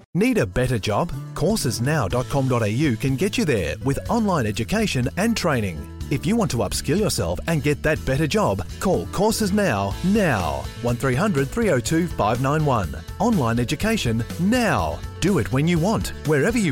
Need a better job? Coursesnow.com.au can get you there with online education and training. If you want to upskill yourself and get that better job, call Courses Now. 1300 302 591. Online education now. Do it when you want, wherever you